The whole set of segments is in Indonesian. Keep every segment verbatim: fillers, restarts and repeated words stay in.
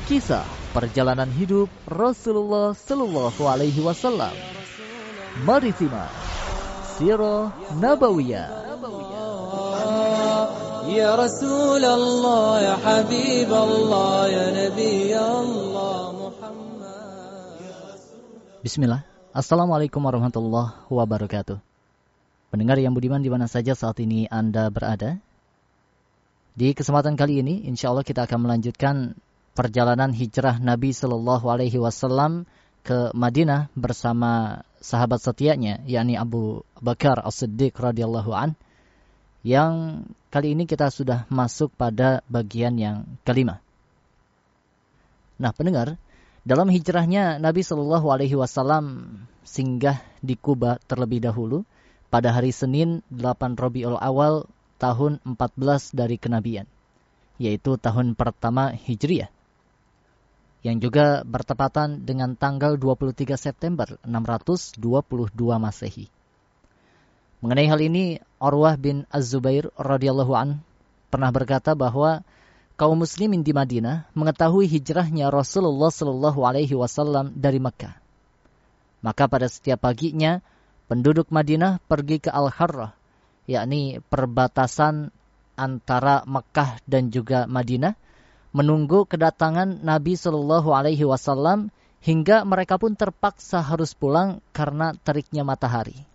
Kisah perjalanan hidup Rasulullah Sallallahu Alaihi Wasallam. Mari simak Sirah Nabawiyah. Ya Rasulullah, ya Habiballah, ya Nabi Allah Muhammad. Bismillah. Assalamualaikum warahmatullahi wabarakatuh. Pendengar yang budiman di mana saja saat ini Anda berada. Di kesempatan kali ini insya Allah kita akan melanjutkan perjalanan hijrah Nabi Sallallahu Alaihi Wasallam ke Madinah bersama sahabat setianya, yakni Abu Bakar As-Siddiq radhiyallahu an. Yang kali ini kita sudah masuk pada bagian yang kelima. Nah, pendengar, dalam hijrahnya Nabi Sallallahu Alaihi Wasallam singgah di Kuba terlebih dahulu pada hari Senin delapan Rabiul Awal tahun empat belas dari kenabian, yaitu tahun pertama Hijriah, yang juga bertepatan dengan tanggal dua puluh tiga September enam ratus dua puluh dua Masehi. Mengenai hal ini, Urwah bin Az-Zubair radhiyallahu an pernah berkata bahwa kaum muslimin di Madinah mengetahui hijrahnya Rasulullah sallallahu alaihi wasallam dari Makkah. Maka pada setiap paginya, penduduk Madinah pergi ke Al-Harrah, yakni perbatasan antara Makkah dan juga Madinah, menunggu kedatangan Nabi Shallallahu Alaihi Wasallam hingga mereka pun terpaksa harus pulang karena teriknya matahari.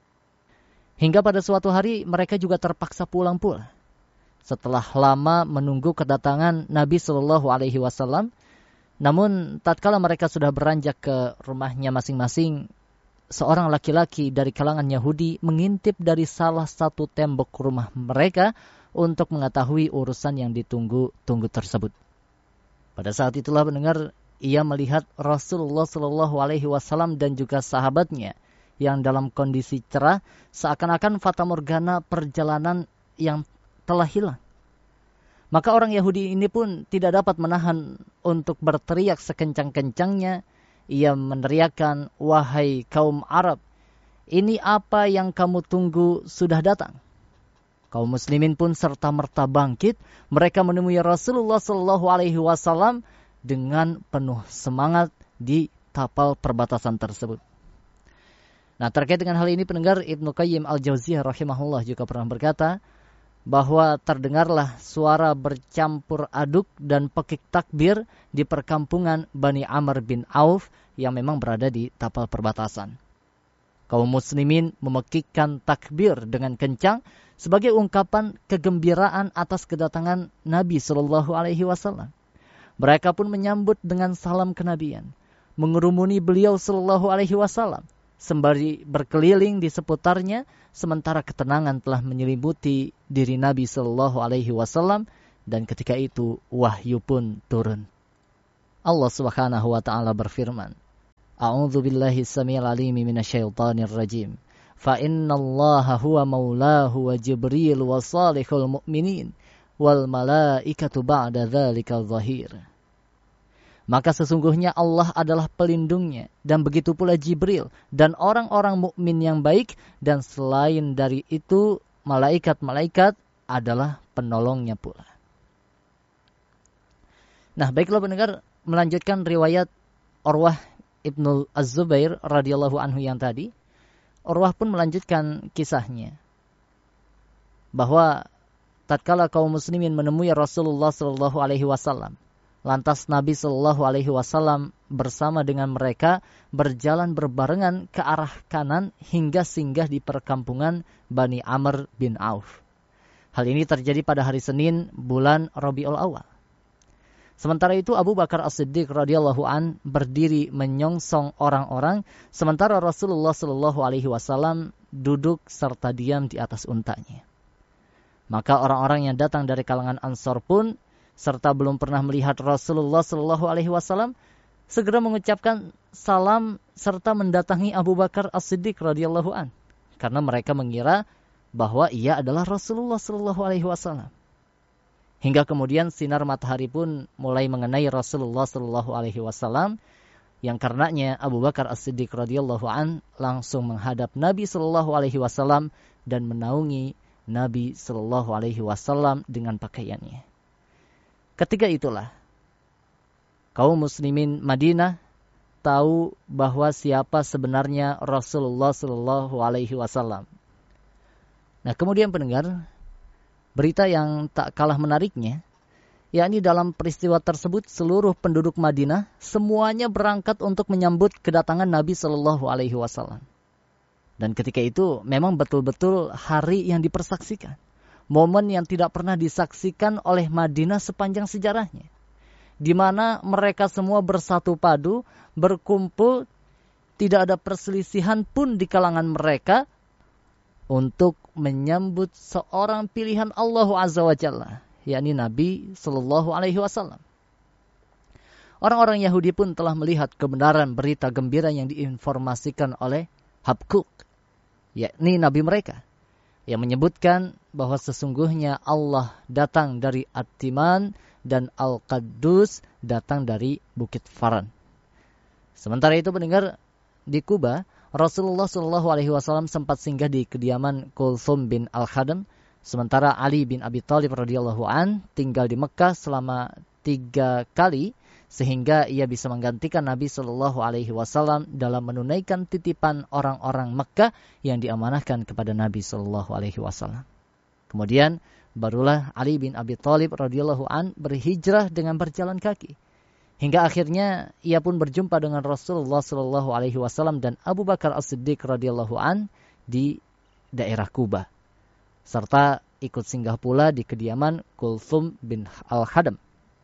Hingga pada suatu hari mereka juga terpaksa pulang pula. Setelah lama menunggu kedatangan Nabi Shallallahu Alaihi Wasallam, namun tatkala mereka sudah beranjak ke rumahnya masing-masing, seorang laki-laki dari kalangan Yahudi mengintip dari salah satu tembok rumah mereka untuk mengetahui urusan yang ditunggu-tunggu tersebut. Pada saat itulah mendengar ia melihat Rasulullah Shallallahu Alaihi Wasallam dan juga sahabatnya yang dalam kondisi cerah, seakan-akan fata morgana perjalanan yang telah hilang. Maka orang Yahudi ini pun tidak dapat menahan untuk berteriak sekencang-kencangnya. Ia meneriakkan, "Wahai kaum Arab, ini apa yang kamu tunggu sudah datang." Kaum muslimin pun serta-merta bangkit. Mereka menemui Rasulullah Sallallahu Alaihi Wasallam dengan penuh semangat di tapal perbatasan tersebut. Nah, terkait dengan hal ini, pendengar, Ibnu Qayyim Al-Jauziyah rahimahullah juga pernah berkata bahwa terdengarlah suara bercampur aduk dan pekik takbir di perkampungan Bani Amr bin Auf yang memang berada di tapal perbatasan. Kaum muslimin memekikkan takbir dengan kencang sebagai ungkapan kegembiraan atas kedatangan Nabi Shallallahu Alaihi Wasallam. Mereka pun menyambut dengan salam kenabian, mengerumuni beliau Shallallahu Alaihi Wasallam sembari berkeliling di seputarnya, sementara ketenangan telah menyelimuti diri Nabi Shallallahu Alaihi Wasallam, dan ketika itu wahyu pun turun. Allah Subhanahu Wa Taala berfirman, "A'udzu billahi as-sami'il 'alimi minasyaitonir rajim. Fa innallaha huwa maulahu wa Jibril wa salihul mu'minin wal malaikatu ba'da dzalika dzahir." Maka sesungguhnya Allah adalah pelindungnya, dan begitu pula Jibril dan orang-orang mukmin yang baik, dan selain dari itu malaikat-malaikat adalah penolongnya pula. Nah, baiklah pendengar, melanjutkan riwayat Urwah Ibnu Az-Zubair radhiyallahu anhu yang tadi. Urwah pun melanjutkan kisahnya bahwa tatkala kaum muslimin menemui Rasulullah sallallahu alaihi wasallam, lantas Nabi Shallallahu Alaihi Wasallam bersama dengan mereka berjalan berbarengan ke arah kanan hingga singgah di perkampungan Bani Amr bin Auf. Hal ini terjadi pada hari Senin bulan Rabiul Awal. Sementara itu Abu Bakar As-Siddiq radhiyallahu an berdiri menyongsong orang-orang, sementara Rasulullah Shallallahu Alaihi Wasallam duduk serta diam di atas untanya. Maka orang-orang yang datang dari kalangan Ansor pun serta belum pernah melihat Rasulullah Shallallahu Alaihi Wasallam segera mengucapkan salam serta mendatangi Abu Bakar As-Siddiq radhiyallahu an, karena mereka mengira bahwa ia adalah Rasulullah Shallallahu Alaihi Wasallam. Hingga kemudian sinar matahari pun mulai mengenai Rasulullah Shallallahu Alaihi Wasallam, yang karenanya Abu Bakar As-Siddiq radhiyallahu an langsung menghadap Nabi Shallallahu Alaihi Wasallam dan menaungi Nabi Shallallahu Alaihi Wasallam dengan pakaiannya. Ketika itulah kaum muslimin Madinah tahu bahwa siapa sebenarnya Rasulullah Shallallahu Alaihi Wasallam. Nah, kemudian pendengar, berita yang tak kalah menariknya, yakni dalam peristiwa tersebut seluruh penduduk Madinah semuanya berangkat untuk menyambut kedatangan Nabi Shallallahu Alaihi Wasallam. Dan ketika itu memang betul-betul hari yang dipersaksikan, momen yang tidak pernah disaksikan oleh Madinah sepanjang sejarahnya, di mana mereka semua bersatu padu, berkumpul, tidak ada perselisihan pun di kalangan mereka untuk menyambut seorang pilihan Allah Azza wa Jalla, yakni Nabi Sallallahu Alaihi Wasallam. Orang-orang Yahudi pun telah melihat kebenaran berita gembira yang diinformasikan oleh Habkuk, yakni Nabi mereka, yang menyebutkan bahwa sesungguhnya Allah datang dari At-Timan dan Al-Qaddus datang dari Bukit Faran. Sementara itu pendengar, di Kuba, Rasulullah shallallahu alaihi wasallam sempat singgah di kediaman Kulthum bin Al-Khadam, sementara Ali bin Abi Thalib radhiyallahu an tinggal di Mekah selama tiga kali, sehingga ia bisa menggantikan Nabi shallallahu alaihi wasallam dalam menunaikan titipan orang-orang Mekah yang diamanahkan kepada Nabi shallallahu alaihi wasallam. Kemudian barulah Ali bin Abi Thalib radhiyallahu an berhijrah dengan berjalan kaki, hingga akhirnya ia pun berjumpa dengan Rasulullah shallallahu alaihi wasallam dan Abu Bakar As-Siddiq radhiyallahu an di daerah Kuba, serta ikut singgah pula di kediaman Kulthum bin Al-Khadam.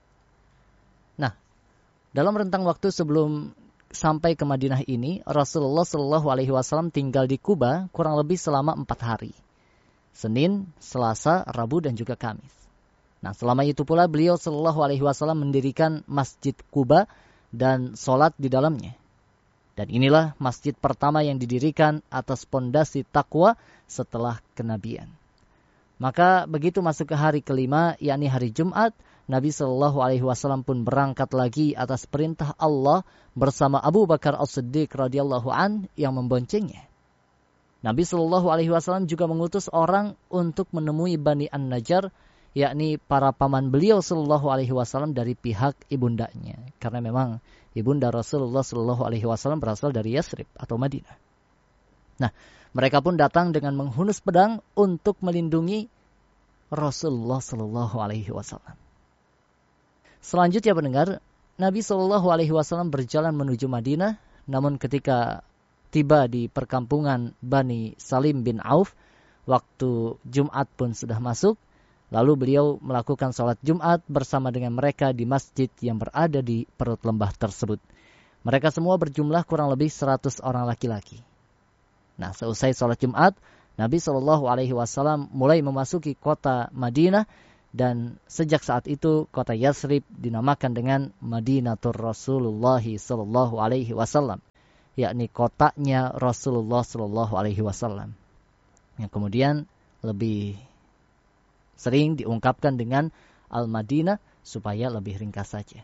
Nah, dalam rentang waktu sebelum sampai ke Madinah ini, Rasulullah shallallahu alaihi wasallam tinggal di Kuba kurang lebih selama empat hari. Senin, Selasa, Rabu, dan juga Kamis. Nah, selama itu pula beliau Shallallahu Alaihi Wasallam mendirikan Masjid Kuba dan sholat di dalamnya. Dan inilah masjid pertama yang didirikan atas pondasi takwa setelah kenabian. Maka begitu masuk ke hari kelima, yakni hari Jumat, Nabi Shallallahu Alaihi Wasallam pun berangkat lagi atas perintah Allah bersama Abu Bakar As-Siddiq radhiyallahu an yang memboncengnya. Nabi Shallallahu Alaihi Wasallam juga mengutus orang untuk menemui Bani An-Najjar, yakni para paman beliau Shallallahu Alaihi Wasallam dari pihak ibundanya, karena memang ibunda Rasulullah Shallallahu Alaihi Wasallam berasal dari Yasrib atau Madinah. Nah, mereka pun datang dengan menghunus pedang untuk melindungi Rasulullah Shallallahu Alaihi Wasallam. Selanjutnya pendengar, Nabi Shallallahu Alaihi Wasallam berjalan menuju Madinah, namun ketika tiba di perkampungan Bani Salim bin Auf, waktu Jumat pun sudah masuk. Lalu beliau melakukan sholat Jumat bersama dengan mereka di masjid yang berada di perut lembah tersebut. Mereka semua berjumlah kurang lebih seratus orang laki-laki. Nah, seusai sholat Jumat, Nabi Shallallahu Alaihi Wasallam mulai memasuki kota Madinah, dan sejak saat itu kota Yasrib dinamakan dengan Madinatur Rasulullah Shallallahu Alaihi Wasallam, yakni kotanya Rasulullah Shallallahu Alaihi Wasallam, yang kemudian lebih sering diungkapkan dengan Al-Madinah supaya lebih ringkas saja.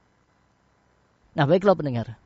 Nah, baiklah pendengar,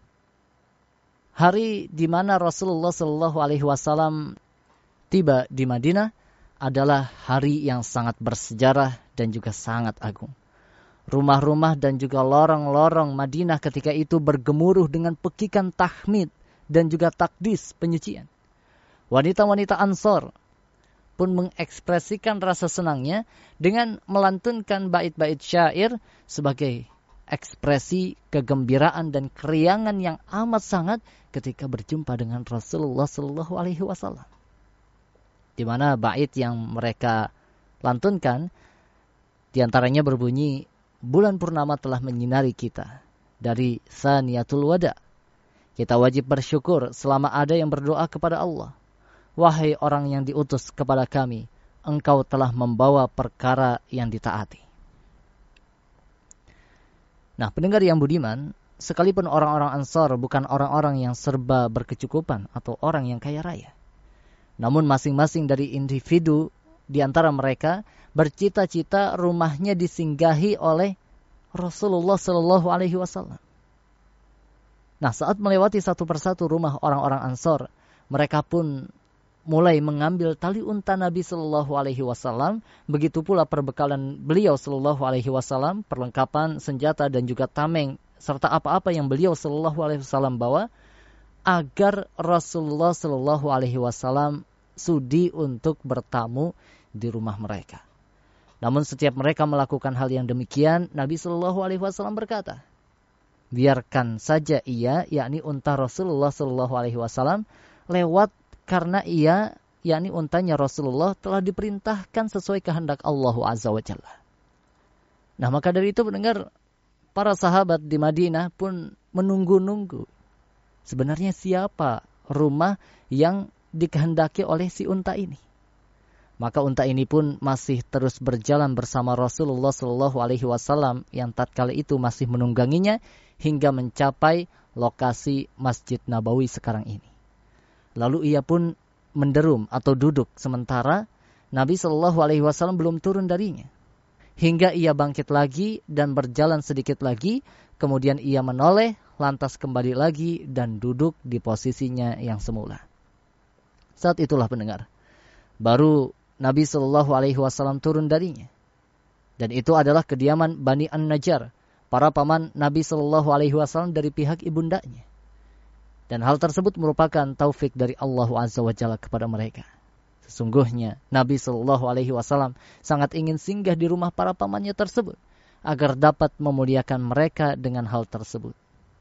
hari di mana Rasulullah Shallallahu Alaihi Wasallam tiba di Madinah adalah hari yang sangat bersejarah dan juga sangat agung. Rumah-rumah dan juga lorong-lorong Madinah ketika itu bergemuruh dengan pekikan tahmid dan juga takdis penyucian. Wanita-wanita Ansor pun mengekspresikan rasa senangnya dengan melantunkan bait-bait syair sebagai ekspresi kegembiraan dan keriangan yang amat sangat ketika berjumpa dengan Rasulullah Shallallahu Alaihi Wasallam. Di mana bait yang mereka lantunkan diantaranya berbunyi, bulan purnama telah menyinari kita dari Saniyatul Wada. Kita wajib bersyukur selama ada yang berdoa kepada Allah. Wahai orang yang diutus kepada kami, engkau telah membawa perkara yang ditaati. Nah, pendengar yang budiman, sekalipun orang-orang Ansar bukan orang-orang yang serba berkecukupan atau orang yang kaya raya, namun masing-masing dari individu di antara mereka bercita-cita rumahnya disinggahi oleh Rasulullah Shallallahu Alaihi Wasallam. Nah, saat melewati satu persatu rumah orang-orang Ansar, mereka pun mulai mengambil tali unta Nabi Shallallahu Alaihi Wasallam. Begitu pula perbekalan beliau Shallallahu Alaihi Wasallam, perlengkapan senjata dan juga tameng serta apa-apa yang beliau sallallahu alaihi wasallam bawa, agar Rasulullah sallallahu alaihi wasallam sudi untuk bertamu di rumah mereka. Namun setiap mereka melakukan hal yang demikian, Nabi sallallahu alaihi wasallam berkata, biarkan saja ia, yakni unta Rasulullah sallallahu alaihi wasallam, lewat, karena ia, yakni untanya Rasulullah, telah diperintahkan sesuai kehendak Allah Azza wa Jalla. Nah, maka dari itu pendengar, para sahabat di Madinah pun menunggu-nunggu. Sebenarnya siapa rumah yang dikehendaki oleh si unta ini? Maka unta ini pun masih terus berjalan bersama Rasulullah sallallahu alaihi wasallam yang tatkala itu masih menungganginya hingga mencapai lokasi Masjid Nabawi sekarang ini. Lalu ia pun menderum atau duduk sementara Nabi sallallahu alaihi wasallam belum turun darinya. Hingga ia bangkit lagi dan berjalan sedikit lagi, kemudian ia menoleh, lantas kembali lagi dan duduk di posisinya yang semula. Saat itulah pendengar, baru Nabi sallallahu alaihi wasallam turun darinya. Dan itu adalah kediaman Bani An-Najjar, para paman Nabi sallallahu alaihi wasallam dari pihak ibundanya. Dan hal tersebut merupakan taufik dari Allah Azza wa Jalla kepada mereka. Sesungguhnya Nabi sallallahu alaihi wasallam sangat ingin singgah di rumah para pamannya tersebut agar dapat memuliakan mereka dengan hal tersebut.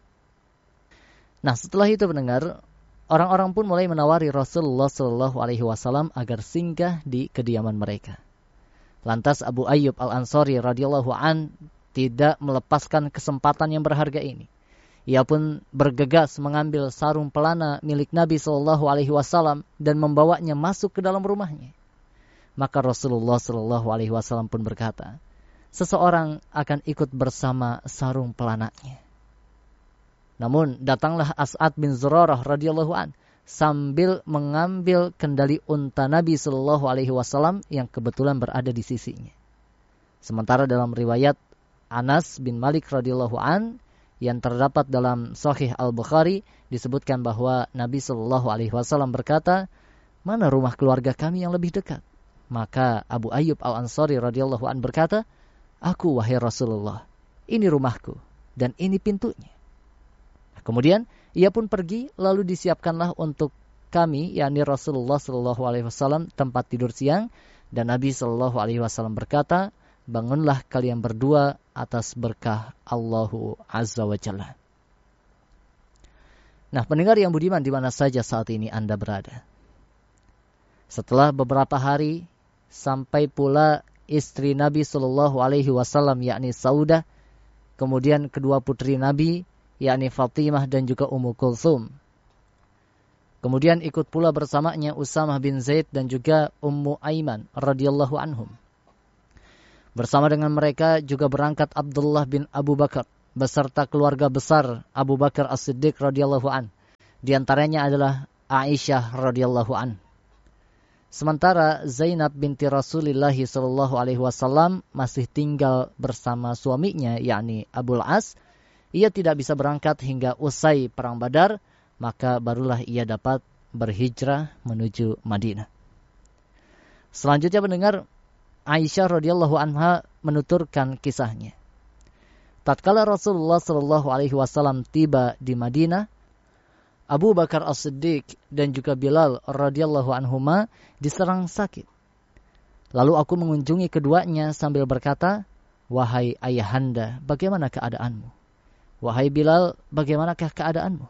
Nah, setelah itu pendengar, orang-orang pun mulai menawari Rasulullah sallallahu alaihi wasallam agar singgah di kediaman mereka. Lantas Abu Ayyub Al-Ansari radhiyallahu an tidak melepaskan kesempatan yang berharga ini. Ia pun bergegas mengambil sarung pelana milik Nabi sallallahu alaihi wasallam dan membawanya masuk ke dalam rumahnya. Maka Rasulullah sallallahu alaihi wasallam pun berkata, seseorang akan ikut bersama sarung pelananya. Namun datanglah As'ad bin Zurarah radhiyallahu an sambil mengambil kendali unta Nabi sallallahu alaihi wasallam yang kebetulan berada di sisinya. Sementara dalam riwayat Anas bin Malik radhiyallahu an yang terdapat dalam Sahih Al-Bukhari disebutkan bahwa Nabi sallallahu alaihi wasallam berkata, "Mana rumah keluarga kami yang lebih dekat?" Maka Abu Ayyub Al-Ansari radhiyallahu an berkata, "Aku wahai Rasulullah, ini rumahku dan ini pintunya." Kemudian ia pun pergi, lalu disiapkanlah untuk kami, yakni Rasulullah sallallahu alaihi wasallam, tempat tidur siang, dan Nabi sallallahu alaihi wasallam berkata, "Bangunlah kalian berdua atas berkah Allahu Azza wa Jalla." Nah, pendengar yang budiman di mana saja saat ini Anda berada. Setelah beberapa hari, sampai pula istri Nabi sallallahu alaihi wasallam, yakni Saudah, kemudian kedua putri Nabi, yakni Fatimah dan juga Ummu Kulthum. Kemudian ikut pula bersamanya Usamah bin Zaid dan juga Ummu Aiman radhiyallahu anhum. Bersama dengan mereka juga berangkat Abdullah bin Abu Bakar beserta keluarga besar Abu Bakar As-Siddiq radhiyallahu an. Di antaranya adalah Aisyah radhiyallahu an. Sementara Zainab binti Rasulullah sallallahu alaihi wasallam masih tinggal bersama suaminya, yakni Abul As. Ia tidak bisa berangkat hingga usai perang Badar, maka barulah ia dapat berhijrah menuju Madinah. Selanjutnya pendengar, Aisyah radhiyallahu anha menuturkan kisahnya. Tatkala Rasulullah sallallahu alaihi wasallam tiba di Madinah, Abu Bakar As-Siddiq dan juga Bilal radhiyallahu anhuma diserang sakit. Lalu aku mengunjungi keduanya sambil berkata, "Wahai ayahanda, bagaimana keadaanmu? Wahai Bilal, bagaimanakah keadaanmu?"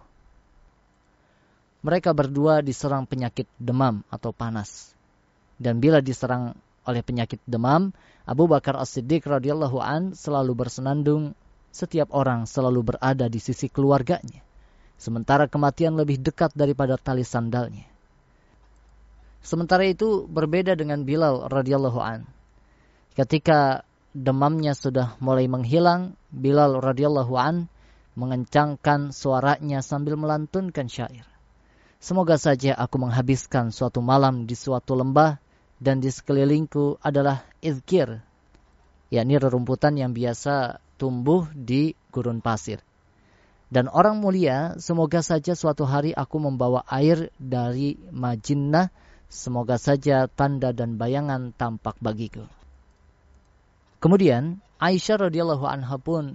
Mereka berdua diserang penyakit demam atau panas. Dan bila diserang oleh penyakit demam, Abu Bakar As-Siddiq radhiyallahu an selalu bersenandung, setiap orang selalu berada di sisi keluarganya. Sementara kematian lebih dekat daripada tali sandalnya. Sementara itu berbeda dengan Bilal radhiyallahu an. Ketika demamnya sudah mulai menghilang, Bilal radhiyallahu an mengencangkan suaranya sambil melantunkan syair. "Semoga saja aku menghabiskan suatu malam di suatu lembah dan di sekelilingku adalah izkir," yakni rerumputan yang biasa tumbuh di gurun pasir. "Dan orang mulia, semoga saja suatu hari aku membawa air dari Majinnah, semoga saja tanda dan bayangan tampak bagiku." Kemudian Aisyah radhiyallahu anha pun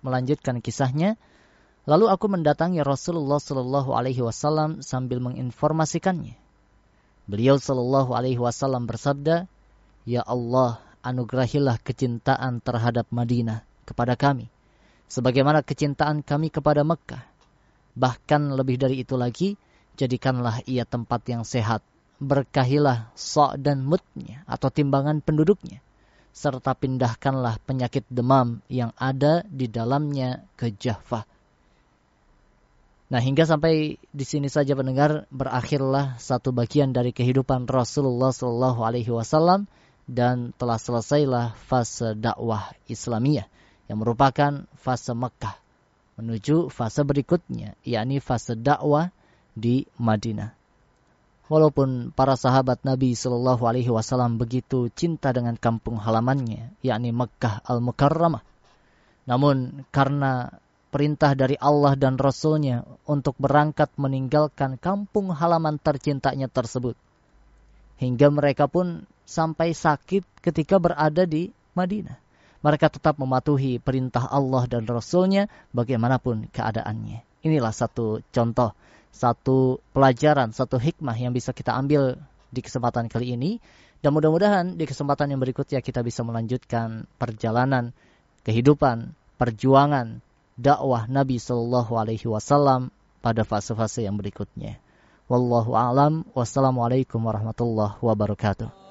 melanjutkan kisahnya, lalu aku mendatangi Rasulullah Shallallahu Alaihi Wasallam sambil menginformasikannya. Beliau Shallallahu Alaihi Wasallam bersabda, "Ya Allah, anugerahilah kecintaan terhadap Madinah kepada kami, sebagaimana kecintaan kami kepada Mekah. Bahkan lebih dari itu lagi, jadikanlah ia tempat yang sehat. Berkahilah sa' dan mudnya atau timbangan penduduknya, serta pindahkanlah penyakit demam yang ada di dalamnya ke Jahfah." Nah, hingga sampai di sini saja pendengar, berakhirlah satu bagian dari kehidupan Rasulullah Shallallahu Alaihi Wasallam dan telah selesailah fase dakwah Islamiyah yang merupakan fase Mekah menuju fase berikutnya, yakni fase dakwah di Madinah. Walaupun para sahabat Nabi Shallallahu Alaihi Wasallam begitu cinta dengan kampung halamannya, yakni Mekah Al-Mukarramah, namun karena perintah dari Allah dan Rasul-Nya untuk berangkat meninggalkan kampung halaman tercintanya tersebut, hingga mereka pun sampai sakit ketika berada di Madinah, mereka tetap mematuhi perintah Allah dan Rasul-Nya bagaimanapun keadaannya. Inilah satu contoh, satu pelajaran, satu hikmah yang bisa kita ambil di kesempatan kali ini. Dan mudah-mudahan di kesempatan yang berikutnya kita bisa melanjutkan perjalanan kehidupan, perjuangan dakwah Nabi Sallallahu Alaihi Wasallam pada fase-fase yang berikutnya. Wallahu a'lam. Wassalamualaikum warahmatullahi wabarakatuh.